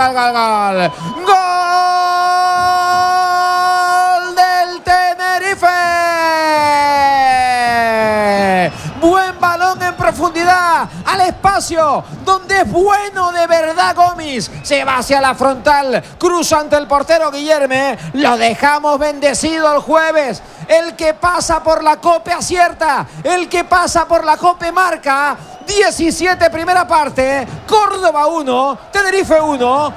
gol. ¡Gol del Tenerife! Buen balón en profundidad, al espacio, donde es bueno de verdad Gomis. Se va hacia la frontal, cruza ante el portero Guillerme. Lo dejamos bendecido el jueves. El que pasa por la COPE acierta, el que pasa por la COPE marca. 17 primera parte, Córdoba 1, Tenerife 1,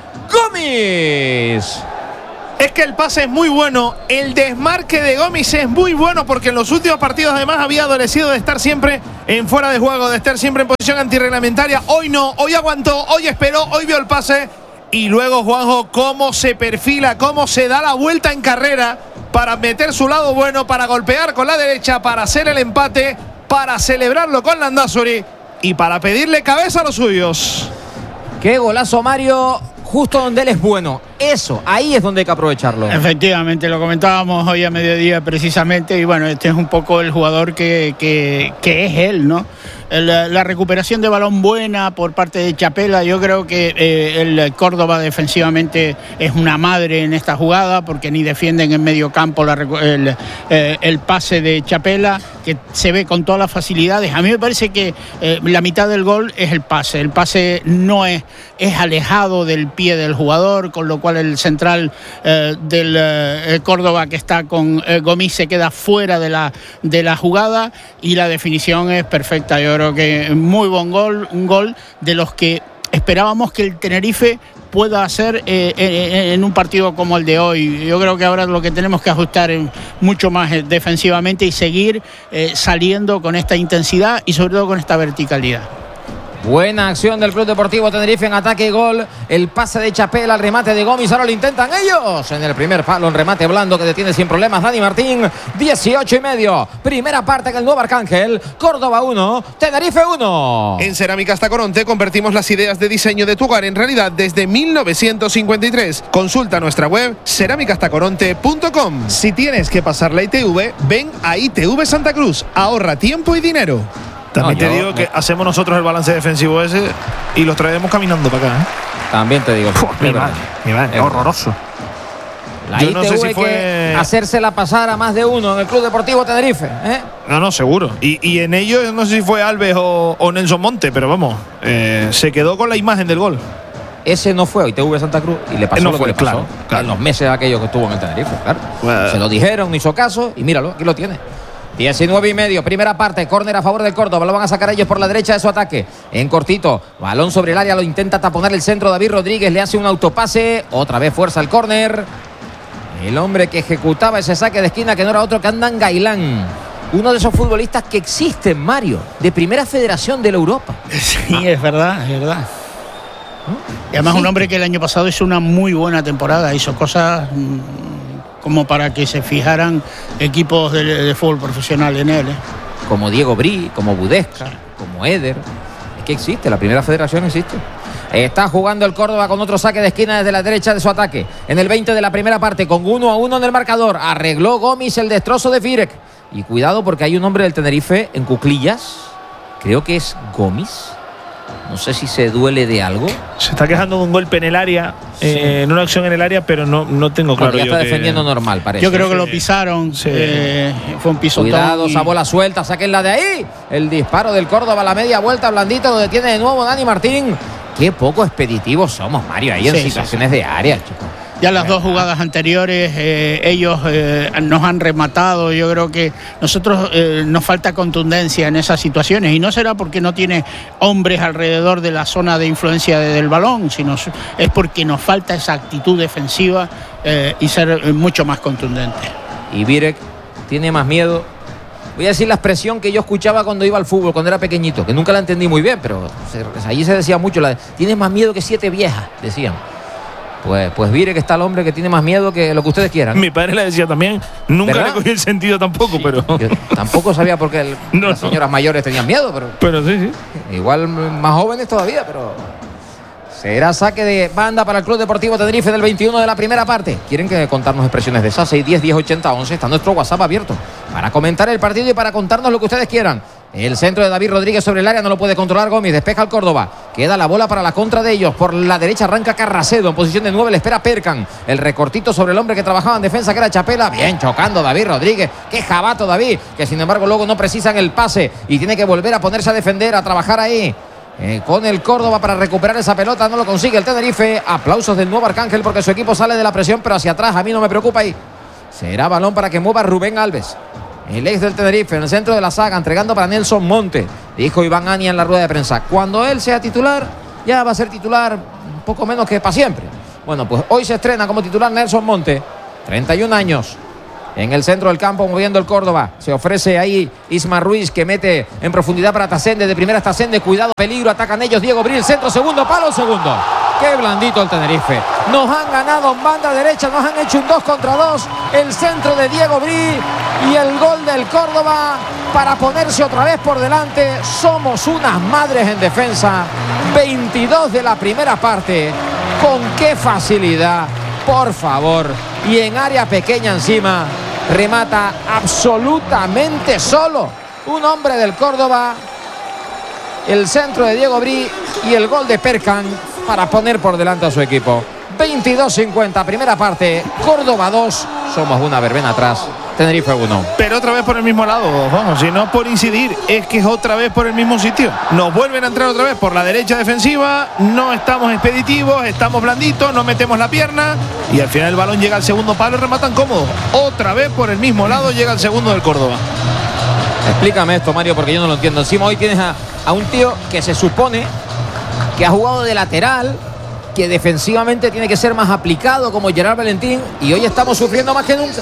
Gomis. Es que el pase es muy bueno, el desmarque de Gomis es muy bueno, porque en los últimos partidos además había adolecido de estar siempre en fuera de juego, de estar siempre en posición antirreglamentaria. Hoy no, hoy aguantó, hoy esperó, hoy vio el pase. Y luego Juanjo, cómo se perfila, cómo se da la vuelta en carrera para meter su lado bueno, para golpear con la derecha, para hacer el empate, para celebrarlo con Landázuri y para pedirle cabeza a los suyos. Qué golazo, Mario, justo donde él es bueno. Eso, ahí es donde hay que aprovecharlo. Efectivamente, lo comentábamos hoy a mediodía precisamente. Y bueno, este es un poco el jugador que es él, ¿no? La recuperación de balón buena por parte de Chapela. Yo creo que el Córdoba defensivamente es una madre en esta jugada, porque ni defienden en medio campo el pase de Chapela, que se ve con todas las facilidades. A mí me parece que la mitad del gol es el pase. El pase no es alejado del pie del jugador, con lo cual el central del Córdoba, que está con Gomis, se queda fuera de la jugada, y la definición es perfecta. Yo creo que muy buen gol, un gol de los que esperábamos que el Tenerife pueda hacer en un partido como el de hoy. Yo creo que ahora lo que tenemos que ajustar es mucho más defensivamente y seguir saliendo con esta intensidad y sobre todo con esta verticalidad. Buena acción del Club Deportivo Tenerife en ataque y gol. El pase de Chapela, el remate de Gomis. Ahora lo intentan ellos. En el primer palo, un remate blando que detiene sin problemas Dani Martín. 18:30. Primera parte en el Nuevo Arcángel. Córdoba 1, Tenerife 1. En Cerámicas Tacoronte convertimos las ideas de diseño de tu hogar en realidad desde 1953. Consulta nuestra web cerámicastacoronte.com. Si tienes que pasar la ITV, ven a ITV Santa Cruz. Ahorra tiempo y dinero. También te digo que hacemos nosotros el balance defensivo ese y los traemos caminando para acá, ¿eh? También te digo. Mi madre, horroroso. La ITV no sé si fue hacérsela pasar a más de uno en el Club Deportivo Tenerife, ¿eh? No, seguro. Y en ellos no sé si fue Alves o Nelson Monte, pero vamos, se quedó con la imagen del gol. Ese no fue a ITV Santa Cruz y le pasó lo que le pasó en los meses aquellos que estuvo en el Tenerife, claro. Se lo dijeron, no hizo caso y míralo, aquí lo tiene. 19:30, primera parte, córner a favor del Córdoba, lo van a sacar ellos por la derecha de su ataque, en cortito, balón sobre el área, lo intenta taponar el centro, David Rodríguez le hace un autopase, otra vez fuerza el córner, el hombre que ejecutaba ese saque de esquina que no era otro que Adnan Gailán, uno de esos futbolistas que existen, Mario, de primera federación de la Europa. Sí, es verdad, es verdad. Y además un hombre que el año pasado hizo una muy buena temporada, hizo cosas como para que se fijaran equipos de fútbol profesional en él, ¿eh? Como Diego Brí, como Budesca, como Eder. Es que existe, la primera federación existe. Está jugando el Córdoba con otro saque de esquina desde la derecha de su ataque. En el 20 de la primera parte, con 1-1 en el marcador. Arregló Gomis el destrozo de Firek. Y cuidado porque hay un hombre del Tenerife en cuclillas. Creo que es Gomis. No sé si se duele de algo. Se está quejando de un golpe en el área, en una acción en el área, pero no tengo claro. Ya está defendiendo normal, parece. Yo creo que lo pisaron. Sí. Fue un pisotón. Cuidado, esa bola suelta, sáquenla de ahí. El disparo del Córdoba a la media vuelta, blandito, lo detiene de nuevo Dani Martín. Qué poco expeditivos somos, Mario, ahí en situaciones de área, chicos. Ya las dos jugadas anteriores, ellos nos han rematado. Yo creo que nosotros nos falta contundencia en esas situaciones. Y no será porque no tiene hombres alrededor de la zona de influencia del balón, sino es porque nos falta esa actitud defensiva y ser mucho más contundente. Y Virek tiene más miedo. Voy a decir la expresión que yo escuchaba cuando iba al fútbol, cuando era pequeñito, que nunca la entendí muy bien, pero allí se decía mucho, tienes más miedo que 7 viejas, decían. Pues Virek está el hombre que tiene más miedo que lo que ustedes quieran. Mi padre le decía también, nunca le cogí el sentido tampoco, sí, pero... Yo tampoco sabía por qué las señoras mayores tenían miedo, pero sí. Igual más jóvenes todavía, pero... Será saque de banda para el Club Deportivo Tenerife del 21 de la primera parte. ¿Quieren que contarnos expresiones de esas? 610 1080 11. Está nuestro WhatsApp abierto para comentar el partido y para contarnos lo que ustedes quieran. El centro de David Rodríguez sobre el área, no lo puede controlar Gomis. Despeja el Córdoba, Queda la bola para la contra de ellos. Por la derecha arranca Carracedo en posición de 9. Le espera Perkan. El recortito sobre el hombre que trabajaba en defensa, que era Chapela. Bien chocando David Rodríguez. Qué jabato David. Que sin embargo luego no precisan el pase. Y tiene que volver a ponerse a defender, a trabajar ahí. Con el Córdoba para recuperar esa pelota. No lo consigue el Tenerife. Aplausos del nuevo Arcángel porque su equipo sale de la presión, pero hacia atrás. A mí no me preocupa ahí. Será balón para que mueva Rubén Alves, el ex del Tenerife, en el centro de la saga, entregando para Nelson Monte. Dijo Iván Ania en la rueda de prensa: cuando él sea titular, ya va a ser titular un poco menos que para siempre. Bueno, pues hoy se estrena como titular Nelson Monte, 31 años. En el centro del campo, moviendo el Córdoba. Se ofrece ahí Isma Ruiz, que mete en profundidad para Tasende. De primera está Tasende. Cuidado, peligro. Atacan ellos. Diego Bril, centro, segundo palo, segundo. Qué blandito el Tenerife. Nos han ganado en banda derecha. Nos han hecho un 2 contra 2. El centro de Diego Bril y el gol del Córdoba para ponerse otra vez por delante. Somos unas madres en defensa. 22 de la primera parte. Con qué facilidad. Por favor. Y en área pequeña encima. Remata absolutamente solo un hombre del Córdoba. El centro de Diego Brí y el gol de Perkan para poner por delante a su equipo. 22-50, primera parte. Córdoba 2. Somos una verbena atrás. Tenerife 1. Pero otra vez por el mismo lado, vamos, si no por incidir, es que es otra vez por el mismo sitio. Nos vuelven a entrar otra vez por la derecha defensiva, no estamos expeditivos, estamos blanditos, no metemos la pierna y al final el balón llega al segundo palo y rematan cómodo. Otra vez por el mismo lado llega el segundo del Córdoba. Explícame esto, Mario, porque yo no lo entiendo. Encima hoy tienes a un tío que se supone que ha jugado de lateral, que defensivamente tiene que ser más aplicado, como Gerard Valentín, y hoy estamos sufriendo más que nunca.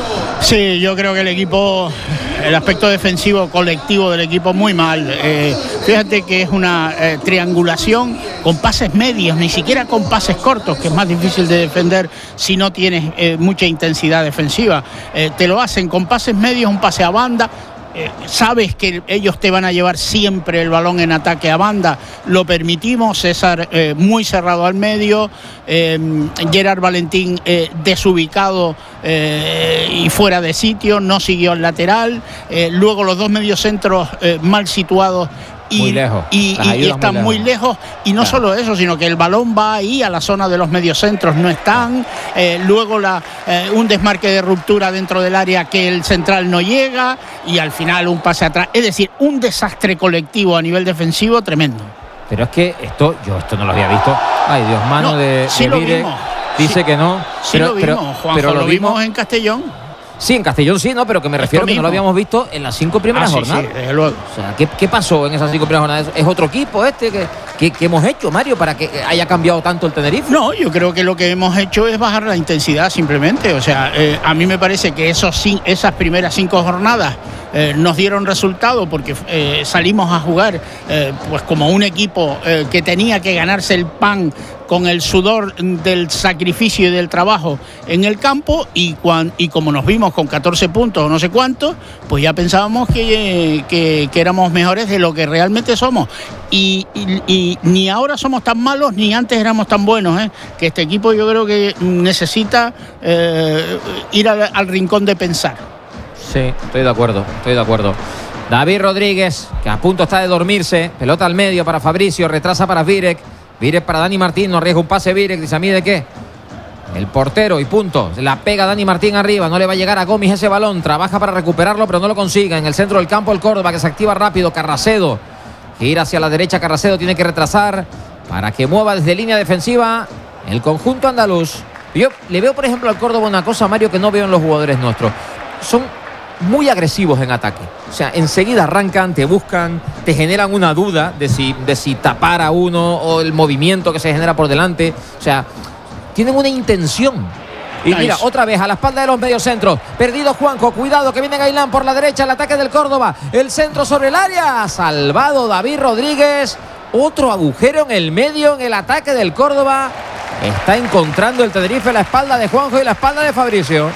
Sí, yo creo que el equipo, el aspecto defensivo colectivo del equipo muy mal. Fíjate que es una triangulación con pases medios, ni siquiera con pases cortos, que es más difícil de defender si no tienes mucha intensidad defensiva. Te lo hacen con pases medios, un pase a banda. Sabes que ellos te van a llevar siempre el balón en ataque a banda, lo permitimos. César muy cerrado al medio, Gerard Valentín desubicado y fuera de sitio, no siguió el lateral, luego los dos mediocentros mal situados y están muy lejos, y no solo eso, sino que el balón va ahí a la zona de los mediocentros, no están, luego un desmarque de ruptura dentro del área que el central no llega, y al final un pase atrás, es decir, un desastre colectivo a nivel defensivo tremendo. Pero es que esto no lo había visto. Ay Dios, mano de Vire, dice que no. Sí, pero, lo vimos, Juanjo, pero lo vimos en Castellón. Sí, en Castellón sí, ¿no? Pero que me refiero que no lo habíamos visto en las 5 primeras jornadas. Sí, desde luego. O sea, ¿qué pasó en esas 5 primeras jornadas? ¿Es otro equipo que hemos hecho, Mario, para que haya cambiado tanto el Tenerife? No, yo creo que lo que hemos hecho es bajar la intensidad simplemente. O sea, a mí me parece que esas primeras 5 jornadas nos dieron resultado porque salimos a jugar pues como un equipo que tenía que ganarse el pan con el sudor del sacrificio y del trabajo en el campo, y como nos vimos con 14 puntos o no sé cuántos, pues ya pensábamos que éramos mejores de lo que realmente somos. Y ni ahora somos tan malos ni antes éramos tan buenos, que este equipo yo creo que necesita ir al rincón de pensar. Sí, estoy de acuerdo. David Rodríguez, que a punto está de dormirse, pelota al medio para Fabricio, retrasa para Virek para Dani Martín, no arriesga un pase Virek, dice: ¿a mí de qué? El portero, y punto. La pega Dani Martín arriba, no le va a llegar a Gomis ese balón, trabaja para recuperarlo pero no lo consigue. En el centro del campo el Córdoba, que se activa rápido. Carracedo gira hacia la derecha, Carracedo tiene que retrasar para que mueva desde línea defensiva el conjunto andaluz. Yo le veo, por ejemplo, al Córdoba una cosa, Mario, que no veo en los jugadores nuestros. Son muy agresivos en ataque. O sea, enseguida arrancan, te buscan, te generan una duda de si tapar a uno o el movimiento que se genera por delante. O sea, tienen una intención. Y mira, otra vez a la espalda de los mediocentros. Perdido Juanjo, cuidado que viene Gailán por la derecha, el ataque del Córdoba. El centro sobre el área, salvado David Rodríguez. Otro agujero en el medio en el ataque del Córdoba. Está encontrando el Tenerife la espalda de Juanjo y la espalda de Fabricio.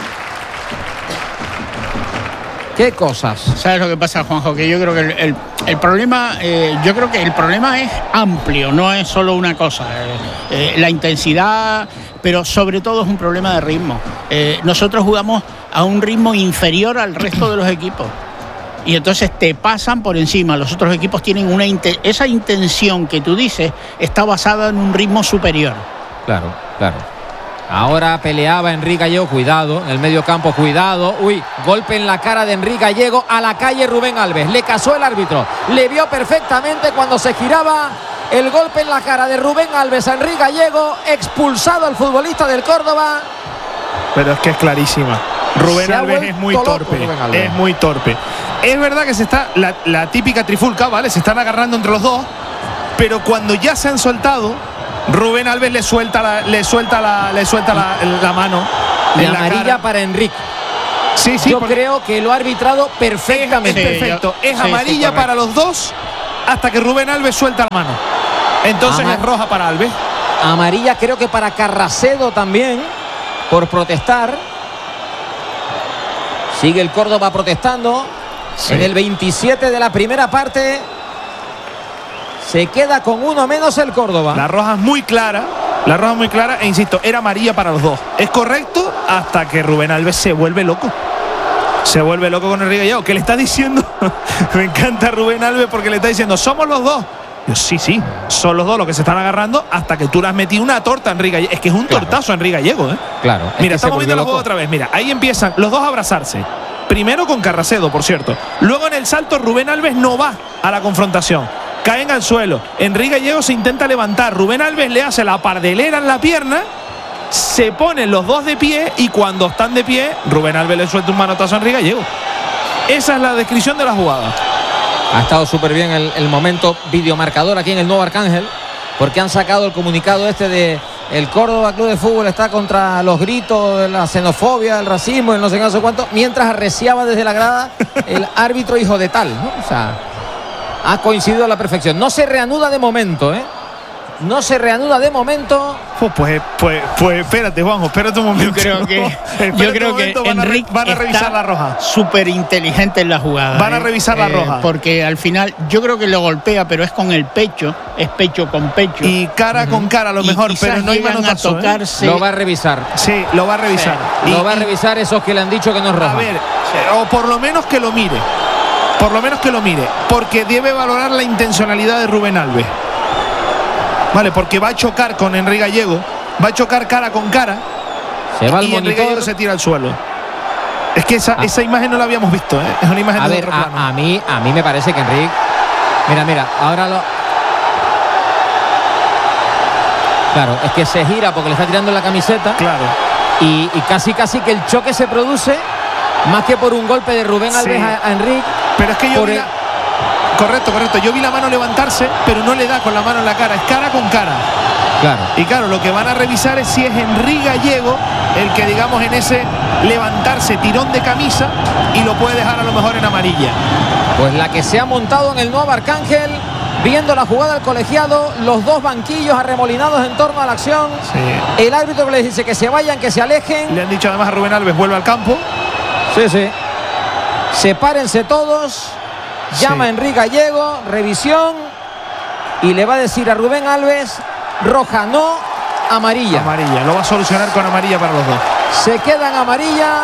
¿Qué cosas? ¿Sabes lo que pasa, Juanjo? Que yo creo que el problema es amplio, no es solo una cosa. La intensidad, pero sobre todo es un problema de ritmo. Nosotros jugamos a un ritmo inferior al resto de los equipos. y entonces te pasan por encima. Los otros equipos tienen esa intención que tú dices está basada en un ritmo superior. Claro. Ahora peleaba Enrique Gallego, cuidado, en el medio campo, cuidado. Uy, golpe en la cara de Enrique Gallego, a la calle Rubén Alves. Le casó el árbitro, le vio perfectamente cuando se giraba. El golpe en la cara de Rubén Alves a Enrique Gallego, expulsado al futbolista del Córdoba. Pero es que es clarísima. Rubén Alves es muy torpe. Es muy torpe. Es verdad que se está la típica trifulca, ¿vale? Se están agarrando entre los dos, pero cuando ya se han soltado, Rubén Alves le suelta la mano. Y amarilla para Enrique. Sí, yo creo que lo ha arbitrado perfectamente. Es perfecto. Es amarilla para los dos hasta que Rubén Alves suelta la mano. Entonces es roja para Alves. Amarilla creo que para Carracedo también, por protestar. Sigue el Córdoba protestando. En el 27 de la primera parte. Se queda con uno menos el Córdoba. La roja es muy clara. E insisto, era amarilla para los dos. Es correcto hasta que Rubén Alves se vuelve loco. Se vuelve loco con Enrique Gallego. ¿Qué le está diciendo? Me encanta Rubén Alves porque le está diciendo, somos los dos. Yo, sí, son los dos los que se están agarrando hasta que tú le has metido una torta a Enrique Gallego. Es que es un tortazo a Enrique Gallego, ¿eh? Claro. Mira, estamos viendo la jugada otra vez. Mira, ahí empiezan los dos a abrazarse. Primero con Carracedo, por cierto. Luego en el salto Rubén Alves no va a la confrontación. Caen al suelo. Enrique Gallego se intenta levantar. Rubén Alves le hace la pardelera en la pierna. Se ponen los dos de pie y cuando están de pie, Rubén Alves le suelta un manotazo a Enrique Gallego. Esa es la descripción de la jugada. Ha estado súper bien el momento videomarcador aquí en el Nuevo Arcángel, porque han sacado el comunicado de el Córdoba Club de Fútbol está contra los gritos de la xenofobia, el racismo, el no sé qué, no sé cuánto, mientras arreciaba desde la grada el árbitro hijo de tal, ¿no? O sea, ha coincidido a la perfección. No se reanuda de momento, ¿eh? No se reanuda de momento. Pues espérate, Juanjo, espérate un momento. Yo creo que Enrique van a revisar la roja. Súper inteligente en la jugada. Van a revisar la roja. Porque al final yo creo que lo golpea, pero es con el pecho, es pecho con pecho. Y cara con cara a lo mejor, pero no hay manotazo, a tocarse. Lo va a revisar. Sí, lo va a revisar. Sí. Lo va a revisar esos que le han dicho que no es roja. A ver, o por lo menos que lo mire. Porque debe valorar la intencionalidad de Rubén Alves. Vale, porque va a chocar con Enrique Gallego, va a chocar cara con cara. Se va al y Enrique Gallego se tira al suelo. Es que esa imagen no la habíamos visto, ¿eh? Es una imagen de otro plano. A mí me parece que Enrique. Mira, ahora lo. Claro, es que se gira porque le está tirando la camiseta. Claro. Y casi que el choque se produce más que por un golpe de Rubén Alves a Enrique. Pero es que yo vi Correcto. Yo vi la mano levantarse, pero no le da con la mano en la cara, es cara con cara. Claro. Y claro, lo que van a revisar es si es Enrique Gallego el que, digamos, en ese levantarse tirón de camisa y lo puede dejar a lo mejor en amarilla. Pues la que se ha montado en el Nuevo Arcángel, viendo la jugada del colegiado, los dos banquillos arremolinados en torno a la acción. Sí. El árbitro que les dice que se vayan, que se alejen. Le han dicho además a Rubén Alves, vuelve al campo. Sí. Sepárense todos. Llama a Enrique Gallego, revisión, y le va a decir a Rubén Alves, roja no, amarilla. Amarilla, lo va a solucionar con amarilla para los dos. Se queda en amarilla.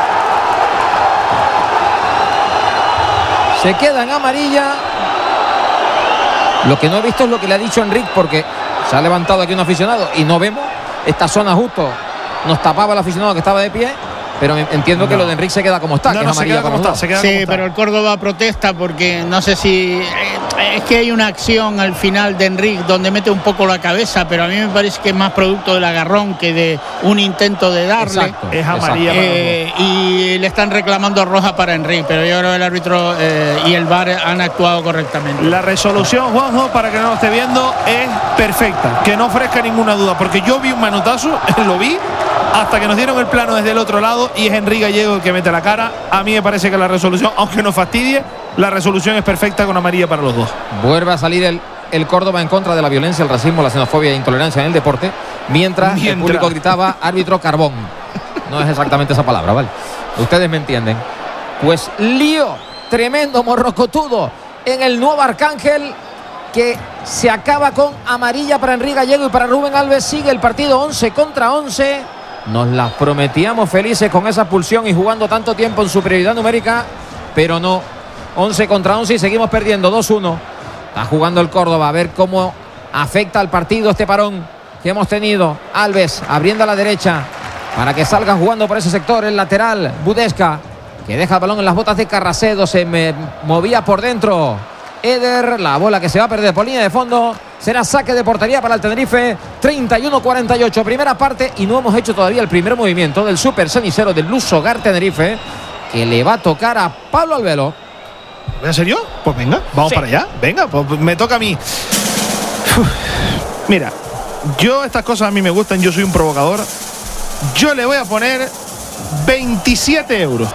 Lo que no he visto es lo que le ha dicho Enrique, porque se ha levantado aquí un aficionado y no vemos esta zona justo. Nos tapaba el aficionado que estaba de pie. Pero entiendo que lo de Enrique se queda como está, que es amarilla para los dos. Sí, pero el Córdoba protesta porque no sé si... Es que hay una acción al final de Enrique donde mete un poco la cabeza, pero a mí me parece que es más producto del agarrón que de un intento de darle. Exacto, es amarilla para los dos. Y le están reclamando roja para Enrique, pero yo creo que el árbitro y el VAR han actuado correctamente. La resolución, Juanjo, para que no lo esté viendo, es perfecta, que no ofrezca ninguna duda, porque yo vi un manotazo, lo vi, hasta que nos dieron el plano desde el otro lado y es Enrique Gallego el que mete la cara. A mí me parece que la resolución, aunque nos fastidie, la resolución es perfecta con amarilla para los dos. Vuelve a salir el Córdoba en contra de la violencia, el racismo, la xenofobia e intolerancia en el deporte, mientras el público gritaba árbitro carbón. No es exactamente esa palabra, ¿vale? Ustedes me entienden. Pues lío tremendo, morrocotudo en el Nuevo Arcángel, que se acaba con amarilla para Enrique Gallego y para Rubén Alves. Sigue el partido 11 contra 11. Nos las prometíamos felices con esa expulsión y jugando tanto tiempo en superioridad numérica, pero no. 11 contra 11 y seguimos perdiendo 2-1. Está jugando el Córdoba. A ver cómo afecta al partido este parón que hemos tenido. Alves abriendo a la derecha para que salgan jugando por ese sector. El lateral, Budesca, que deja el balón en las botas de Carracedo. Se movía por dentro Eder. La bola que se va a perder por línea de fondo. Será saque de portería para el Tenerife. 31-48, primera parte. Y no hemos hecho todavía el primer movimiento del super cenicero del Lusogar Tenerife, que le va a tocar a Pablo Albelo. ¿Voy a ser yo? Pues venga, vamos para allá. Venga, pues me toca a mí. Mira, yo estas cosas a mí me gustan. Yo soy un provocador. Yo le voy a poner 27 euros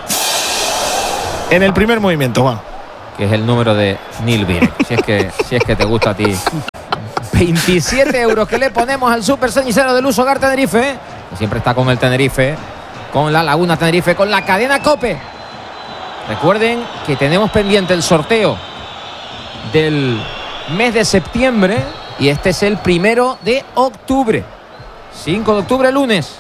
en el primer movimiento, Juan. Que es el número de Neil Birek, si es que te gusta a ti. 27 euros que le ponemos al super cenicero del Lusogar Tenerife, que siempre está con el Tenerife, con la Laguna Tenerife, con la cadena COPE. Recuerden que tenemos pendiente el sorteo del mes de septiembre y este es el 1 de octubre. 5 de octubre, lunes.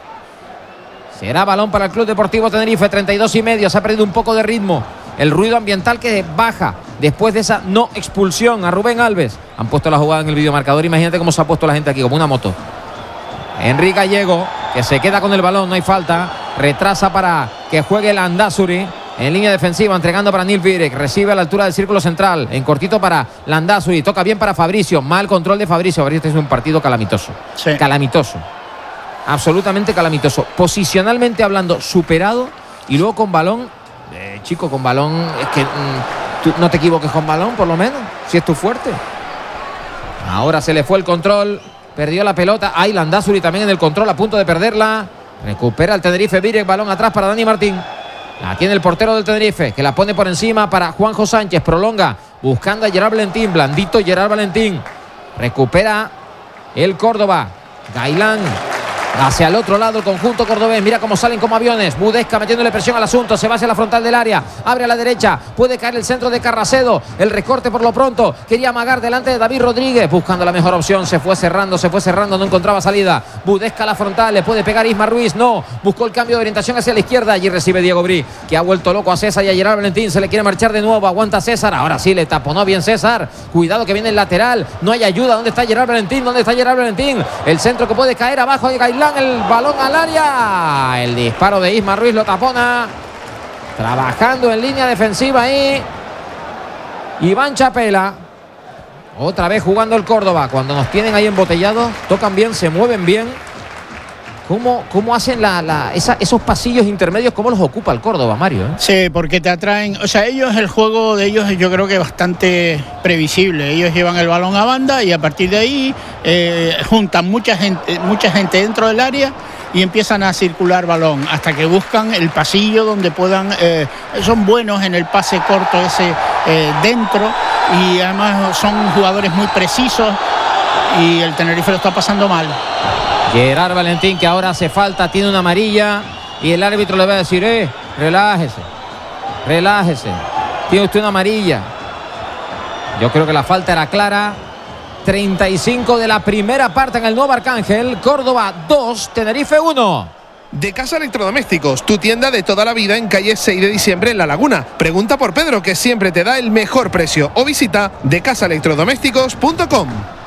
Será balón para el Club Deportivo Tenerife, 32,5. Se ha perdido un poco de ritmo. El ruido ambiental que baja después de esa no expulsión a Rubén Alves. Han puesto la jugada en el videomarcador. Imagínate cómo se ha puesto la gente aquí, como una moto. Enrique Gallego, que se queda con el balón, no hay falta. Retrasa para que juegue el Landázuri en línea defensiva, entregando para Neil Birek. Recibe a la altura del círculo central, en cortito para Landázuri. Toca bien para Fabricio. Mal control de Fabricio. Este es un partido calamitoso. Sí. Calamitoso. Absolutamente calamitoso. Posicionalmente hablando, superado. Y luego con balón. Chico, con balón, es que tú no te equivoques con balón, por lo menos, si es tu fuerte. Ahora se le fue el control, perdió la pelota. Hay Landázuri también en el control, a punto de perderla. Recupera el Tenerife, Birek, balón atrás para Dani Martín. La tiene el portero del Tenerife, que la pone por encima para Juanjo Sánchez. Prolonga, buscando a Gerard Valentín, blandito Gerard Valentín. Recupera el Córdoba. Gailán. Hacia el otro lado el conjunto cordobés. Mira cómo salen como aviones. Budesca metiéndole presión al asunto. Se va hacia la frontal del área. Abre a la derecha. Puede caer el centro de Carracedo. El recorte por lo pronto. Quería amagar delante de David Rodríguez. Buscando la mejor opción. Se fue cerrando. No encontraba salida. Budesca a la frontal. Le puede pegar Isma Ruiz. No. Buscó el cambio de orientación hacia la izquierda. Allí recibe Diego Brí, que ha vuelto loco a César y a Gerard Valentín. Se le quiere marchar de nuevo. Aguanta César. Ahora sí le taponó bien César. Cuidado que viene el lateral. No hay ayuda. ¿Dónde está Gerard Valentín? El centro que puede caer abajo de Gailán. El balón al área. El disparo de Isma Ruiz lo tapona. Trabajando en línea defensiva ahí Iván Chapela. Otra vez jugando el Córdoba. Cuando nos tienen ahí embotellados, tocan bien, se mueven bien. ¿Cómo hacen esos pasillos intermedios? ¿Cómo los ocupa el Córdoba, Mario? Sí, porque te atraen. O sea, el juego de ellos yo creo que es bastante previsible. Ellos llevan el balón a banda y a partir de ahí juntan mucha gente dentro del área y empiezan a circular balón hasta que buscan el pasillo donde puedan. Son buenos en el pase corto ese dentro y además son jugadores muy precisos y el Tenerife lo está pasando mal. Gerard Valentín, que ahora hace falta, tiene una amarilla y el árbitro le va a decir, relájese, tiene usted una amarilla. Yo creo que la falta era clara. 35 de la primera parte en el Nuevo Arcángel. Córdoba 2, Tenerife 1. De Casa Electrodomésticos, tu tienda de toda la vida en calle 6 de diciembre en La Laguna. Pregunta por Pedro, que siempre te da el mejor precio, o visita decasaelectrodomésticos.com.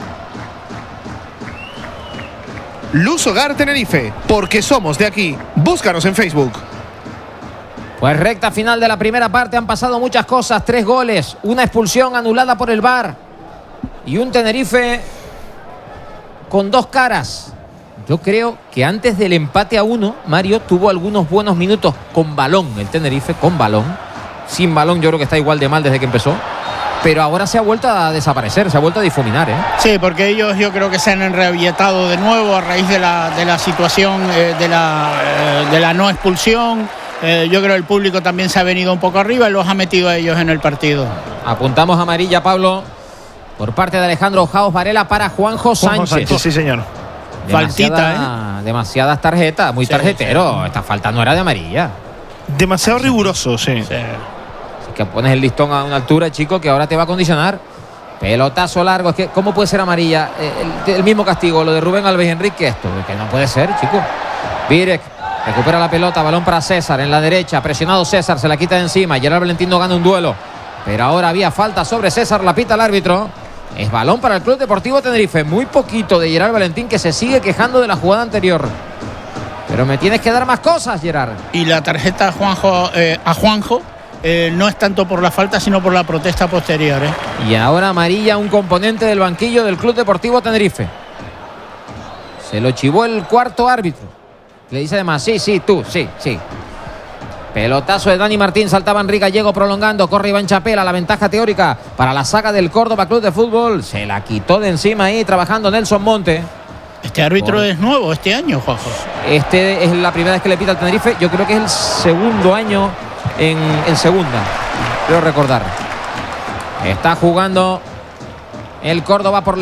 Lusogar Tenerife, porque somos de aquí. Búscanos en Facebook. Pues recta final de la primera parte, han pasado muchas cosas. 3 goles, una expulsión anulada por el VAR y un Tenerife con 2 caras. Yo creo que antes del empate a 1, Mario tuvo algunos buenos minutos con balón. El Tenerife con balón. Sin balón yo creo que está igual de mal desde que empezó. Pero ahora se ha vuelto a desaparecer, se ha vuelto a difuminar, Sí, porque ellos yo creo que se han enrabietado de nuevo a raíz de la situación de la no expulsión. Yo creo que el público también se ha venido un poco arriba y los ha metido a ellos en el partido. Apuntamos amarilla, Pablo, por parte de Alejandro Jaos Varela para Juanjo Sánchez. Sí, señor. Demasiadas tarjetas, muy tarjetero. Sí. Esta falta no era de amarilla. Demasiado riguroso, sí. Que pones el listón a una altura, chico, que ahora te va a condicionar. Pelotazo largo. Es que, ¿cómo puede ser amarilla? El mismo castigo, lo de Rubén Alves y Enrique, esto. Que no puede ser, chico. Birek recupera la pelota, balón para César en la derecha. Presionado César, se la quita de encima. Gerard Valentín no gana un duelo. Pero ahora había falta sobre César, la pita el árbitro. Es balón para el Club Deportivo Tenerife. Muy poquito de Gerard Valentín, que se sigue quejando de la jugada anterior. Pero me tienes que dar más cosas, Gerard. Y la tarjeta a Juanjo no es tanto por la falta, sino por la protesta posterior. Y ahora amarilla un componente del banquillo del Club Deportivo Tenerife. Se lo chivó el cuarto árbitro. Le dice además, sí, tú, sí. Pelotazo de Dani Martín, saltaba Enrique Gallego prolongando, corre Iván Chapela, la ventaja teórica para la saga del Córdoba Club de Fútbol. Se la quitó de encima ahí, trabajando Nelson Monte. Este árbitro es nuevo este año, Juanjo. Este es la primera vez que le pita al Tenerife. Yo creo que es el segundo año en segunda, creo recordar. Está jugando el Córdoba por la